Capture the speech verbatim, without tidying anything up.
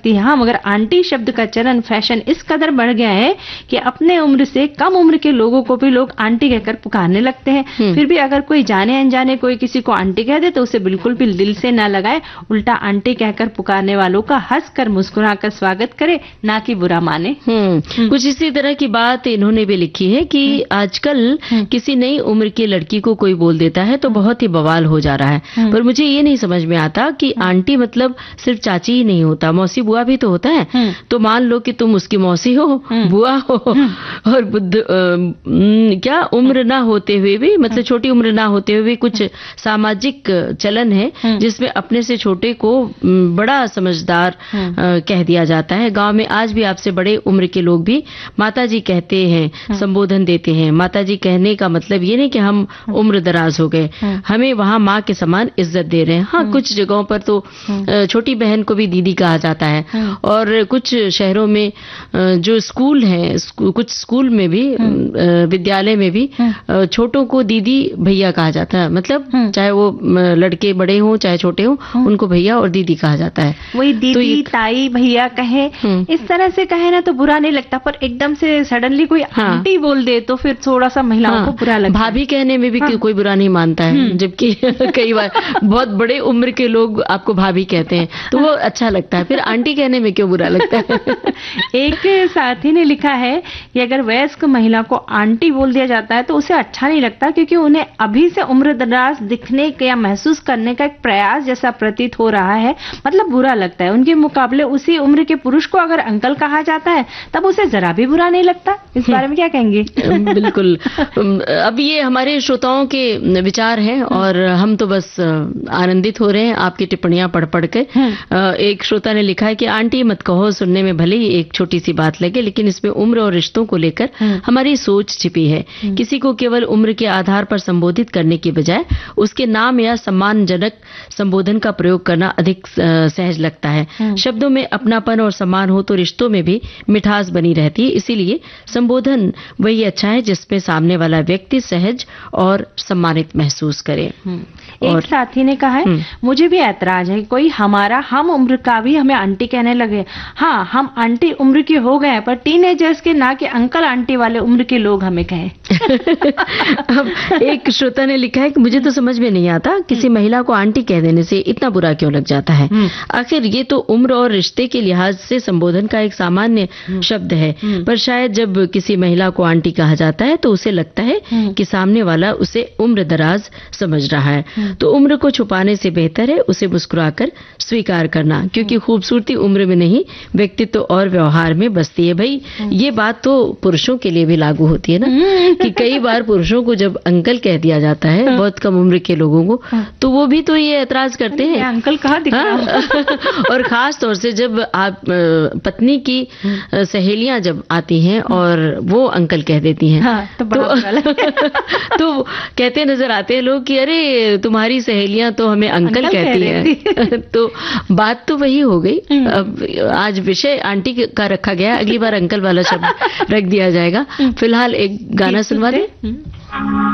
लगती है। हाँ, मगर आंटी शब्द का चलन फैशन इस कदर बढ़ गया है कि अपने उम्र से कम उम्र के लोगों को भी लोग आंटी कहकर पुकारने लगते हैं। फिर भी अगर कोई जाने अनजाने कोई किसी को आंटी कह दे तो उसे बिल्कुल भी दिल से ना लगाए, उल्टा आंटी कहकर पुकारने वालों का हंसकर मुस्कुराकर स्वागत करे, ना कि बुरा माने। हम्म कुछ इसी तरह की बात इन्होंने भी लिखी है कि आजकल किसी नई उम्र की लड़की को कोई बोल देता है तो बहुत ही बवाल हो जा रहा है। पर मुझे ये नहीं समझ में आता कि आंटी मतलब सिर्फ चाची ही नहीं होता, मौसी बुआ भी तो होता है। तो मान लो कि तुम उसकी मौसी हो, बुआ हो, और बुद्ध आ, क्या उम्र ना होते हुए भी, मतलब छोटी उम्र ना होते हुए भी कुछ सामाजिक चलन है जिसमें अपने से छोटे को बड़ा समझदार कह दिया जाता है। गांव में आज भी आपसे बड़े उम्र के लोग भी माता जी कहते हैं, संबोधन देते हैं। माता जी कहने का मतलब ये नहीं कि हम उम्र दराज हो गए, हमें वहां माँ के समान इज्जत दे रहे हैं। हाँ, कुछ जगहों पर तो छोटी बहन को भी दीदी कहा जाता है, और कुछ शहरों में जो स्कूल हैं, कुछ स्कूल में भी, विद्यालय में भी छोटों को दीदी भैया कहा जाता है। मतलब चाहे वो लड़के बड़े हों चाहे छोटे हों, उनको भैया और दीदी कहा जाता है। वही दीदी, तो ताई, भैया कहे, इस तरह से कहे ना तो बुरा नहीं लगता, पर एकदम से सडनली कोई हाँ, आंटी बोल दे तो फिर थोड़ा सा महिलाओं हाँ, को बुरा लगता है। भाभी कहने में भी हाँ, कोई बुरा नहीं मानता है, जबकि कई बार बहुत बड़े उम्र के लोग आपको भाभी कहते हैं तो वो अच्छा लगता है, फिर आंटी कहने में क्यों बुरा लगता है। एक साथी ने लिखा है कि अगर वयस्क महिला को आंटी बोल दिया जाता है तो उसे अच्छा नहीं लगता, क्योंकि उन्हें अभी से उम्रदराज दिखने का या महसूस करने का एक प्रयास जैसा प्रतीत हो रहा है, मतलब बुरा लगता है। उनके मुकाबले उसी उम्र के पुरुष को अगर अंकल कहा जाता है तब उसे जरा भी बुरा नहीं लगता। इस बारे में क्या कहेंगे? बिल्कुल, अब ये हमारे श्रोताओं के विचार हैं और हम तो बस आनंदित हो रहे हैं आपकी टिप्पणियां पढ़ पढ़ के। एक श्रोता ने लिखा है कि आंटी मत कहो, सुनने में भले ही एक छोटी सी बात लगे लेकिन इसमें उम्र और रिश्तों को लेकर हमारी सोच छिपी है। किसी को केवल उम्र के आधार पर संबोधित करने की बजाय उसके नाम या सम्मानजनक संबोधन का प्रयोग करना अधिक सहज लगता है। शब्दों में अपनापन और सम्मान हो तो रिश्तों में भी मिठास बनी रहती है। इसीलिए संबोधन वही अच्छा है जिसमें सामने वाला व्यक्ति सहज और सम्मानित महसूस करे। एक और साथी ने कहा है, मुझे भी ऐतराज है कोई हमारा हम उम्र का भी हमें आंटी कहने लगे। हाँ, हम आंटी उम्र के हो गए पर टीनेजर्स के ना कि अंकल आंटी वाले उम्र के लोग हमें कहें। अब एक श्रोता ने लिखा है कि मुझे तो समझ में नहीं आता किसी महिला को आंटी कह देने से इतना बुरा क्यों लग जाता है। आखिर ये तो उम्र और रिश्ते के लिहाज से संबोधन का एक सामान्य शब्द है, पर शायद जब किसी महिला को आंटी कहा जाता है तो उसे लगता है कि सामने वाला उसे उम्र दराज समझ रहा है। तो उम्र को छुपाने से बेहतर है उसे मुस्कुराकर स्वीकार करना, क्योंकि खूबसूरती उम्र में नहीं व्यक्तित्व और व्यवहार में बसती है। भाई ये बात तो पुरुषों के लिए भी लागू होती है ना, कि कई बार पुरुषों को जब अंकल कह दिया जाता है बहुत कम उम्र के लोगों को, तो वो भी तो ये ऐतराज करते हैं अंकल कहाँ दिख रहा है। और खास तौर से जब आप पत्नी की सहेलियां जब आती हैं और वो अंकल कह देती हैं हाँ, तो, तो, तो कहते नजर आते हैं लोग कि अरे तुम्हारी सहेलियां तो हमें अंकल, अंकल कहती हैं। तो बात तो वही हो गई। अब आज विषय आंटी का रखा गया, अगली बार अंकल वाला शब्द रख दिया जाएगा। फिलहाल एक गाना सुनवा दें।